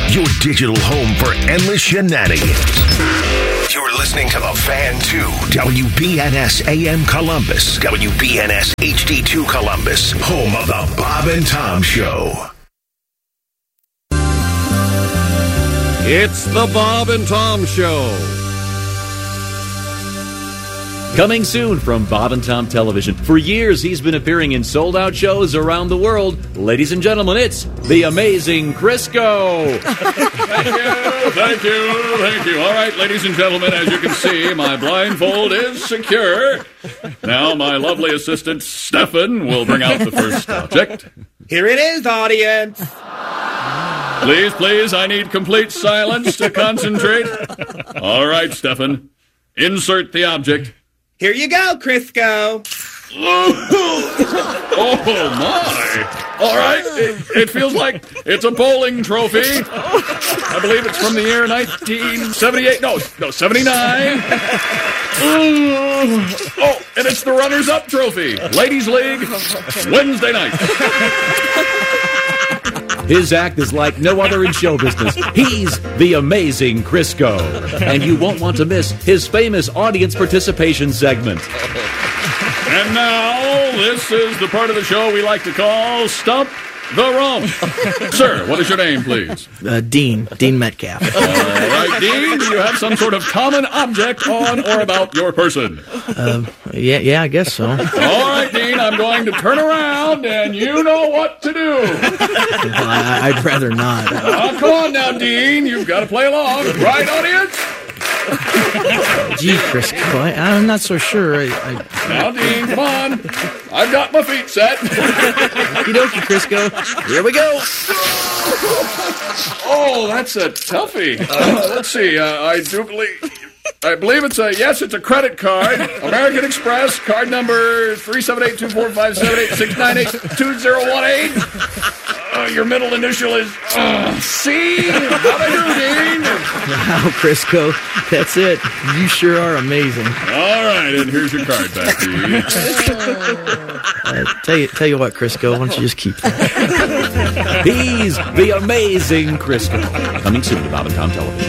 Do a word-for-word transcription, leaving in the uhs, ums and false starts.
your digital home for endless shenanigans. You're listening to The Fan two, W B N S A M Columbus, W B N S H D two Columbus, home of The Bob and Tom Show. It's The Bob and Tom Show. Coming soon from Bob and Tom Television. For years, he's been appearing in sold-out shows around the world. Ladies and gentlemen, it's the amazing Crisco. Thank you, thank you, thank you. All right, ladies and gentlemen, as you can see, my blindfold is secure. Now my lovely assistant, Stefan, will bring out the first object. Here it is, audience. Please, please, I need complete silence to concentrate. All right, Stefan, insert the object. Here you go, Crisco. Oh, my. All right, it, it feels like it's a bowling trophy. I believe it's from the year nineteen seventy-eight. No, no, seventy-nine. Oh, and it's the runners-up trophy. Ladies League, Wednesday night. His act is like no other in show business. He's the amazing Crisco. And you won't want to miss his famous audience participation segment. And now, this is the part of the show we like to call Stump the Rump. Sir, what is your name, please? Uh, Dean. Dean Metcalf. All right, Dean, do you have some sort of common object on or about your person? Uh, yeah, yeah, I guess so. All right, Dean, I'm going to turn around, and you know what to do. I, I'd rather not. Oh, come on now, Dean. You've got to play along. Right, audience? Gee, Crisco, I, I'm not so sure. I, I... Now, Dean, come on. I've got my feet set. Okie dokie, Crisco. Here we go. Oh, that's a toughie. Uh, let's see. Uh, I do believe... I believe it's a, yes, it's a credit card. American Express, card number three seven eight, two four five, seven eight six nine eight, two zero one eight. Uh, your middle initial is uh, C. How'd I do, Dean? Wow, Crisco, that's it. You sure are amazing. All right, and here's your card back to you. Uh, tell you, tell you what, Crisco, why don't you just keep that? He's the amazing Crisco. Coming soon to Bob and Tom Television.